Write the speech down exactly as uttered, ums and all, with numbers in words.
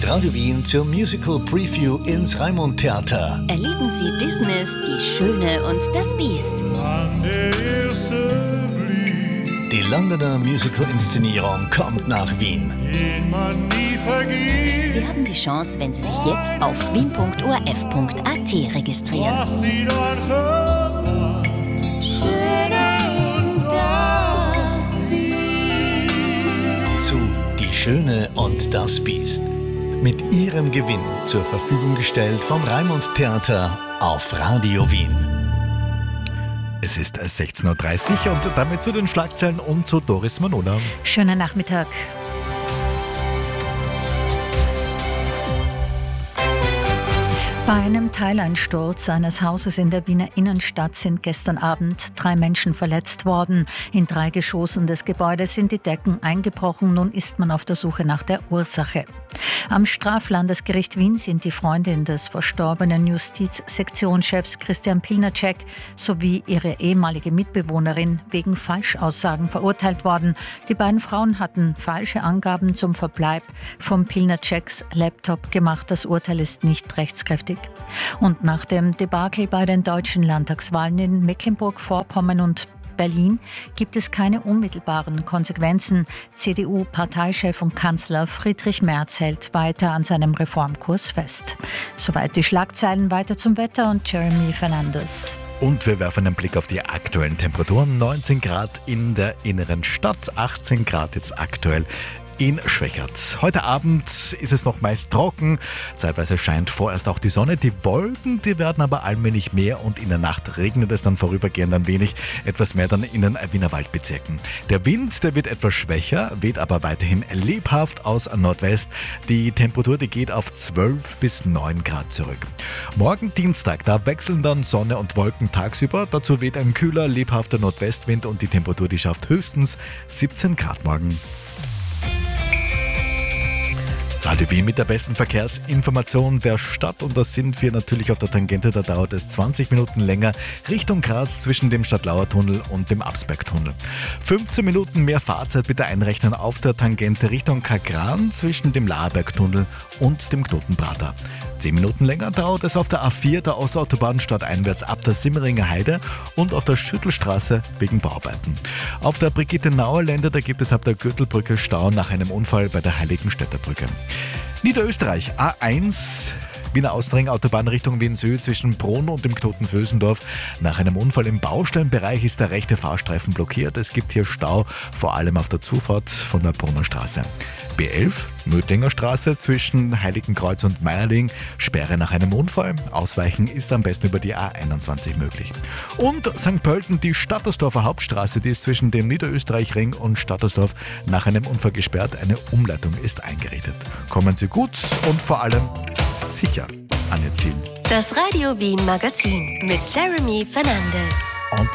mit Radio Wien zur Musical Preview ins Raimund Theater. Erleben Sie Disneys Die Schöne und das Biest. Die Londoner Musical-Inszenierung kommt nach Wien. Sie haben die Chance, wenn Sie sich jetzt auf wien punkt o r f punkt a t registrieren. Zu Die Schöne und das Biest. Mit Ihrem Gewinn zur Verfügung gestellt vom Raimund Theater auf Radio Wien. Es ist sechzehn Uhr dreißig und damit zu den Schlagzeilen und zu Doris Manula. Schönen Nachmittag. Bei einem Teileinsturz eines Hauses in der Wiener Innenstadt sind gestern Abend drei Menschen verletzt worden. In drei Geschossen des Gebäudes sind die Decken eingebrochen. Nun ist man auf der Suche nach der Ursache. Am Straflandesgericht Wien sind die Freundin des verstorbenen Justizsektionschefs Christian Pilnacek sowie ihre ehemalige Mitbewohnerin wegen Falschaussagen verurteilt worden. Die beiden Frauen hatten falsche Angaben zum Verbleib vom Pilnaceks Laptop gemacht. Das Urteil ist nicht rechtskräftig. Und nach dem Debakel bei den deutschen Landtagswahlen in Mecklenburg-Vorpommern und Berlin gibt es keine unmittelbaren Konsequenzen. C D U-Parteichef und Kanzler Friedrich Merz hält weiter an seinem Reformkurs fest. Soweit die Schlagzeilen, weiter zum Wetter und Jeremy Fernandes. Und wir werfen einen Blick auf die aktuellen Temperaturen. neunzehn Grad in der inneren Stadt, achtzehn Grad jetzt aktuell in Schwächert. Heute Abend ist es noch meist trocken, zeitweise scheint vorerst auch die Sonne. Die Wolken, die werden aber allmählich mehr und in der Nacht regnet es dann vorübergehend ein wenig, etwas mehr dann in den Wiener Waldbezirken. Der Wind, der wird etwas schwächer, weht aber weiterhin lebhaft aus Nordwest. Die Temperatur, die geht auf zwölf bis neun Grad zurück. Morgen Dienstag, da wechseln dann Sonne und Wolken tagsüber. Dazu weht ein kühler, lebhafter Nordwestwind und die Temperatur, die schafft höchstens siebzehn Grad morgen. Radio Wien mit der besten Verkehrsinformation der Stadt und da sind wir natürlich auf der Tangente, da dauert es zwanzig Minuten länger Richtung Graz zwischen dem Stadtlauer Tunnel und dem Absbergtunnel. fünfzehn Minuten mehr Fahrzeit bitte einrechnen auf der Tangente Richtung Kagran zwischen dem Laerbergtunnel und dem Knotenprater. zehn Minuten länger dauert es auf der A vier der Ostautobahn stadteinwärts ab der Simmeringer Heide und auf der Schüttelstraße wegen Bauarbeiten. Auf der Brigitte-Nauer-Lände, da gibt es ab der Gürtelbrücke Stau nach einem Unfall bei der Heiligenstädter Brücke. Niederösterreich, A eins, Wiener Ausring, Autobahn Richtung Wien Süd zwischen Brunn und dem Knoten Vösendorf. Nach einem Unfall im Baustellenbereich ist der rechte Fahrstreifen blockiert. Es gibt hier Stau, vor allem auf der Zufahrt von der Brunner Straße. B elf, Mödlinger Straße zwischen Heiligenkreuz und Meierling, Sperre nach einem Unfall. Ausweichen ist am besten über die A einundzwanzig möglich. Und Sankt Pölten, die Stattersdorfer Hauptstraße, die ist zwischen dem Niederösterreichring und Stattersdorf nach einem Unfall gesperrt. Eine Umleitung ist eingerichtet. Kommen Sie gut und vor allem sicher an Ihr Ziel. Das Radio Wien Magazin mit Jeremy Fernandes. Und